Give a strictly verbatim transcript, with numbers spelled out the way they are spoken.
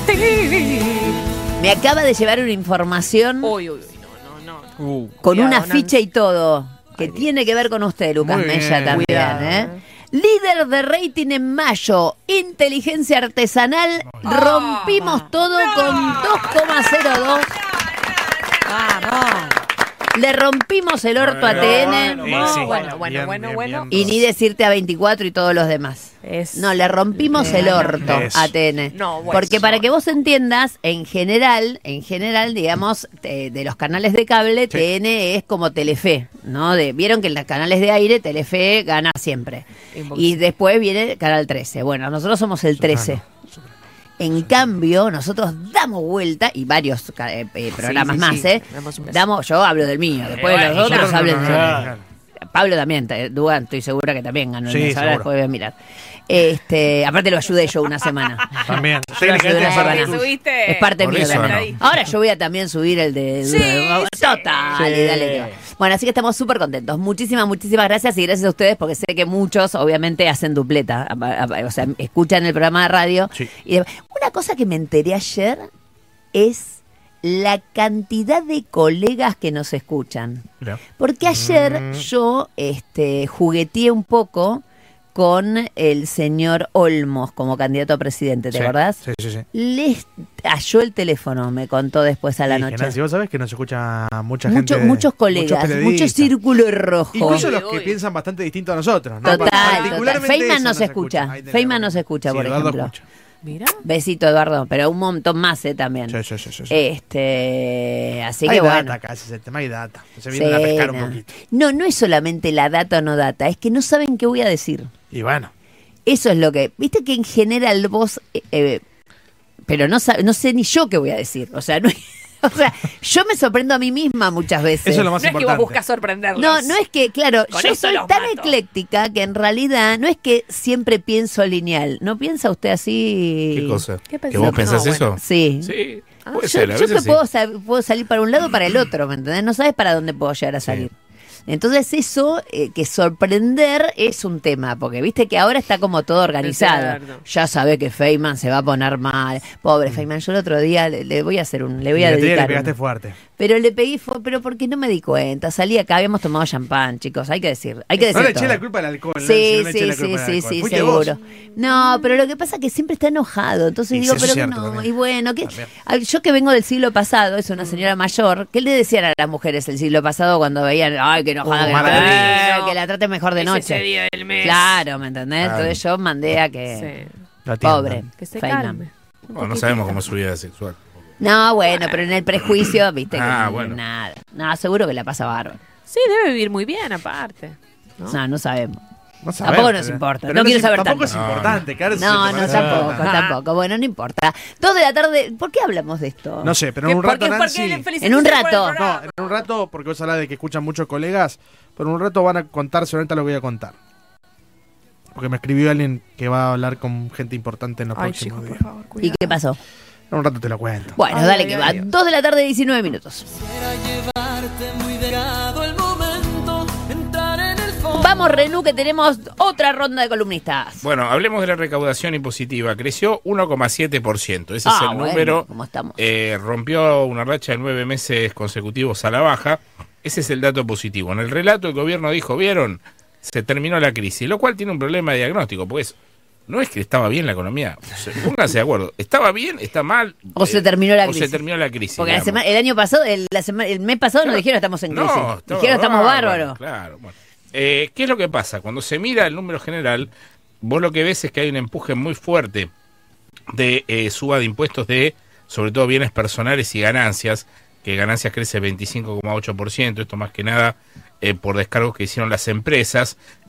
Me acaba de llevar una información Uy, uy, uy, no, no, no. Uh, con Cuidado, una Nancy. ficha y todo, que Ay, tiene que ver con usted, Lucas Muy Mella, bien, también. cuidado, ¿eh? eh. Líder de rating en mayo, inteligencia artesanal, rompimos todo con dos coma cero dos. Vamos. Le rompimos el orto a T N. Bueno, Sí, bueno, sí. bueno, bueno, bien, bueno, bien, bueno. bien. Y ni decirte a veinticuatro y todos los demás. Es... No, le rompimos el orto Eso. a T N. No, bueno, Porque eso. para que vos entiendas, en general, en general, digamos, eh, de los canales de cable, T N es como Telefe, ¿no? De, vieron que en los canales de aire, Telefe gana siempre. Y después viene Canal trece. Bueno, nosotros somos el trece. En cambio, nosotros damos vuelta, y varios eh, eh, programas sí, más, sí. ¿eh? Damos un beso. Damos, yo hablo del mío, después Eh, los bueno, otros yo no, hablen no, de no, otros. no, no. Pablo también, te- Dugan, estoy segura que también ganó el Sí, mes. Ahora seguro. después voy a mirar. Este, aparte lo ayudé yo una semana. También. Yo lo ayudé una Técnicamente semana. es parte subiste. Es parte Por mía eso también. no. Ahora yo voy a también subir el de... Sí, de- sí. Total, Sí. dale que va. Bueno, así que estamos súper contentos. Muchísimas, muchísimas gracias y gracias a ustedes porque sé que muchos obviamente hacen dupleta. a- a- O sea, escuchan el programa de radio. Sí. Y de- una cosa que me enteré ayer es la cantidad de colegas que nos escuchan. Mirá. Porque ayer Mm. yo este, jugueteé un poco con el señor Olmos como candidato a presidente, ¿te Sí, acordás? Sí, sí, sí. Les halló el teléfono, me contó después a la Sí, noche. Nancy, vos sabés que nos escucha mucha Mucho- gente. muchos colegas, mucho periodistas. círculo rojo. Incluso Uy, los que uy. piensan bastante distinto a nosotros. ¿no? Total, total. Particularmente Feynman eso no se escucha. Ahí tenés Feynman uno. no se escucha, Sí, por Eduardo ejemplo. escucha. Mira. Besito, Eduardo, pero un montón más, ¿eh? También. Sí, sí, sí, sí, sí. Este, así hay que data bueno. acá, ese es el tema, hay data. Se vienen a Sí, pescar un no. poquito. No, no es solamente la data o no data, es que no saben qué voy a decir. Y bueno, Eso es lo que... Viste que en general vos... eh, eh, pero no, sab- no sé ni yo qué voy a decir. O sea, no, o sea, yo me sorprendo a mí misma muchas veces. eso es lo más No es que vos importante. buscas sorprenderlos. No, no es que, claro, Con yo esto soy los tan mato. ecléctica que en realidad no es que siempre pienso lineal. ¿No piensa usted así? ¿Qué cosa? ¿Qué ¿Que pensás? vos pensás No, eso? bueno. Sí. Sí, Ah, puede yo ser, a yo veces que sí. puedo, sa- puedo salir para un lado o para el otro, ¿me entendés? No sabes para dónde puedo llegar a salir. Entonces eso, eh, que sorprender es un tema, porque viste que ahora está como todo organizado. Eterno. Ya sabe que Feynman se va a poner mal. Pobre Feynman, yo el otro día le, le voy a hacer un, le voy Y a el otro día dedicar le pegaste uno. fuerte. Pero le pegué, fue, pero porque no me di cuenta. Salí acá, habíamos tomado champán, chicos, hay que decir. Hay que decir No le todo. eché la culpa al alcohol. Sí, Nancy, no le eché sí, la sí, culpa al sí, alcohol. sí, Fuiste seguro. vos. No, pero lo que pasa es que siempre está enojado. Entonces Y digo, eso pero es que cierto no. también. Y bueno, que También. al- yo que vengo del siglo pasado, es una señora mayor, ¿qué le decían a las mujeres el siglo pasado cuando veían, ay, que enojada, Oh, que, mala está, vida. que la trate mejor de Es noche? ese día del mes. Claro, ¿me entendés? Claro. Entonces yo mandé a que... Sí. La atiendan. Pobre. Que se Feynman. calme. Un Bueno, no poquitito. sabemos cómo es su vida sexual. No, bueno, pero en el prejuicio, viste, que Ah, no- bueno. nada. No, seguro que la pasa bárbaro. Sí, debe vivir muy bien aparte. ¿no? No, no sabemos. No Tampoco sabemos, nos pero- importa, pero no quiero es- saber Tampoco tanto. es importante, claro. si No, te no, parece- tampoco, Ah. tampoco. Bueno, no importa. Dos de la tarde, ¿por qué hablamos de esto? No sé, pero ¿Qué- en un por rato, qué- por Nancy... qué le felicitaste En un por el rato. programa? No, en un rato, porque vos hablás de que escuchan muchos colegas, pero en un rato van a contar seguramente lo que voy a contar. Porque me escribió alguien que va a hablar con gente importante en los Ay, próximos chicos, por días. favor, ¿Y cuidado. qué pasó? En un rato te lo cuento. Bueno, Ay, dale ay, que ay, va. ay. Dos de la tarde, diecinueve minutos. Vamos, Renú, que tenemos otra ronda de columnistas. Bueno, hablemos de la recaudación impositiva. Creció uno coma siete por ciento. Ese Ah, es el bueno, número. ¿cómo estamos? Eh, rompió una racha de nueve meses consecutivos a la baja. Ese es el dato positivo. En el relato el gobierno dijo, ¿vieron? Se terminó la crisis, lo cual tiene un problema de diagnóstico, pues no es que estaba bien la economía. O sea, pónganse de acuerdo. ¿Estaba bien? ¿Está mal? O se terminó la o crisis. se terminó la crisis. Porque la digamos. sema- el año pasado, el, la sema- el mes pasado nos dijeron estamos en crisis. No, estaba dijeron estamos bárbaro, bárbaros. Claro, bueno. Eh, ¿Qué es lo que pasa? Cuando se mira el número general, vos lo que ves es que hay un empuje muy fuerte de eh, suba de impuestos de, sobre todo, bienes personales y ganancias, que ganancias crece veinticinco coma ocho por ciento, esto más que nada eh, por descargos que hicieron las empresas,